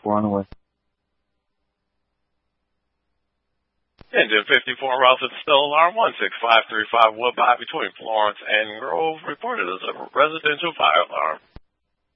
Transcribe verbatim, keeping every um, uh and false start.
fifty-four on the way. Engine fifty-four routes at Stella Alarm one six five three five Woodbine between Florence and Grove reported as a residential fire alarm.